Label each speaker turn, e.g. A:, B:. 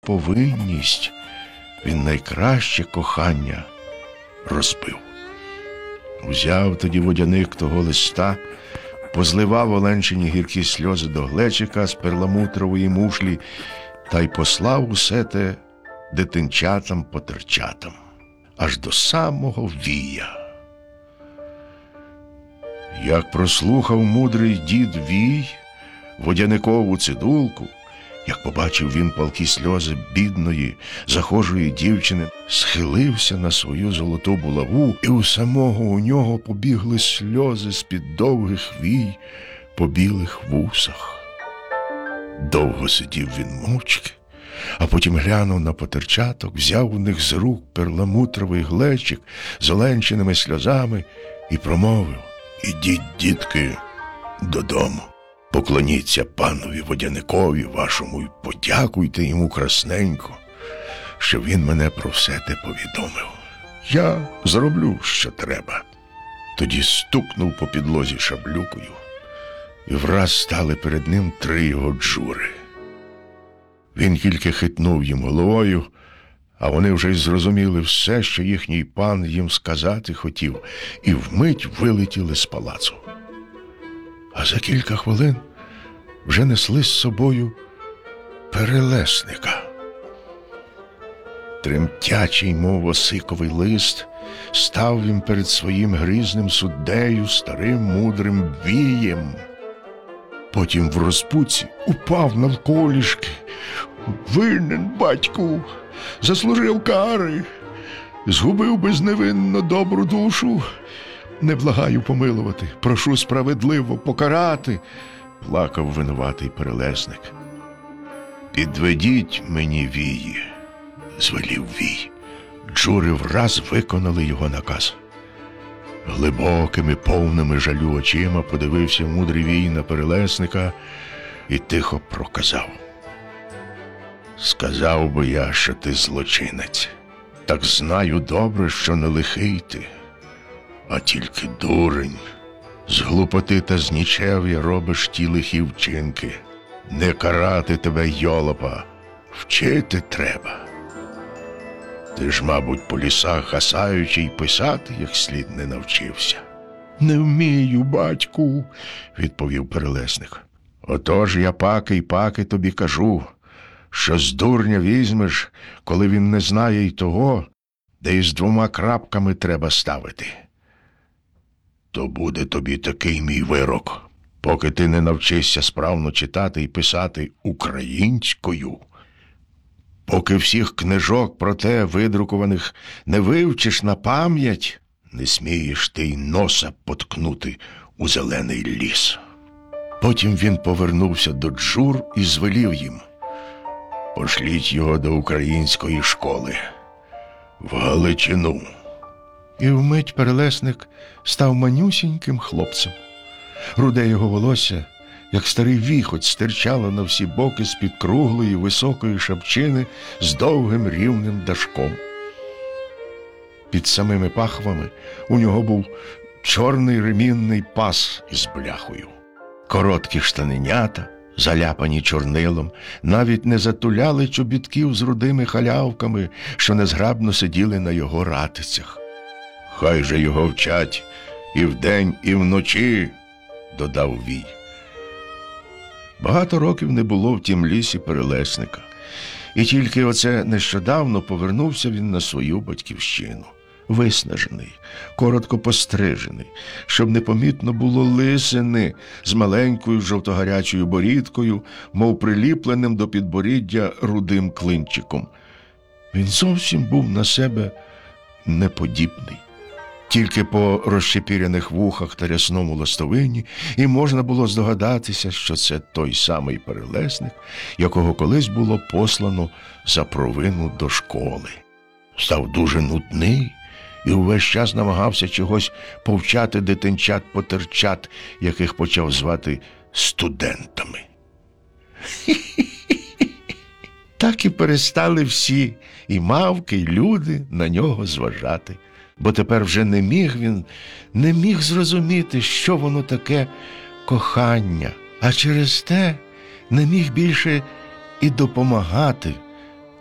A: повинність він найкраще кохання розбив. Узяв тоді водяник того листа, позливав Оленчині гіркі сльози до глечика з перламутрової мушлі та й послав усе те дитинчатам-потерчатам, аж до самого вія. Як прослухав мудрий дід Вій водяникову цидулку, як побачив він палкі сльози бідної, захожої дівчини, схилився на свою золоту булаву, і у самого у нього побігли сльози з-під довгих вій по білих вусах. Довго сидів він мовчки, а потім глянув на потерчаток, взяв у них з рук перламутровий глечик з Оленчиними сльозами і промовив: «Ідіть, дітки, додому. Поклоніться панові водяникові вашому й подякуйте йому красненько, що він мене про все те повідомив. Я зроблю, що треба». Тоді стукнув по підлозі шаблюкою, і враз стали перед ним 3 його джури. Він тільки хитнув їм головою, а вони вже й зрозуміли все, що їхній пан їм сказати хотів, і вмить вилетіли з палацу. А за кілька хвилин вже несли з собою перелесника. Тремтячий, мов осиковий лист, став він перед своїм грізним суддею, старим мудрим Вієм. Потім в розпуці упав навколішки: «Винен, батьку, заслужив кари, згубив безневинно добру душу. Не благаю помилувати, прошу справедливо покарати», – плакав винуватий перелесник. «Підведіть мені вії», – звелів Вій. Джури враз виконали його наказ. Глибокими, повними жалю очима подивився мудрий Вій на перелесника і тихо проказав: «Сказав би я, що ти злочинець, так знаю добре, що не лихий ти, а тільки дурень. З глупоти та з нічев'я робиш ті лихі вчинки. Не карати тебе, йолопа, вчити треба. Ти ж, мабуть, по лісах гасаючи й писати як слід не навчився». «Не вмію, батьку», – відповів перелесник. «Отож я паки й паки тобі кажу, що з дурня візьмеш, коли він не знає й того, де із 2 крапками треба ставити. То буде тобі такий мій вирок: поки ти не навчишся справно читати і писати українською, поки всіх книжок про те видрукуваних не вивчиш на пам'ять, не смієш ти й носа поткнути у зелений ліс». Потім він повернувся до джур і звелів їм: «Пошліть його до української школи, в Галичину». І вмить перелесник став манюсіньким хлопцем. Руде його волосся, як старий віхоть, стирчало на всі боки з-під круглої високої шапчини з довгим рівним дашком. Під самими пахвами у нього був чорний ремінний пас із бляхою. Короткі штаненята, заляпані чорнилом, навіть не затуляли чобітків з рудими халявками, що незграбно сиділи на його ратицях. «Хай же його вчать і вдень, і вночі», – додав Вій. Багато років не було в тім лісі перелесника, і тільки оце нещодавно повернувся він на свою батьківщину. Виснажений, коротко пострижений, щоб непомітно було лисини, з маленькою жовтогарячою борідкою, мов приліпленим до підборіддя рудим клинчиком. Він зовсім був на себе неподібний. Тільки по розчепіряних вухах та рясному ластовині і можна було здогадатися, що це той самий перелесник, якого колись було послано за провину до школи. Став дуже нудний і увесь час намагався чогось повчати дитинчат-потерчат, яких почав звати студентами. Так і перестали всі, і мавки, і люди, на нього зважати. Бо тепер вже не міг зрозуміти, що воно таке кохання, а через те не міг більше і допомагати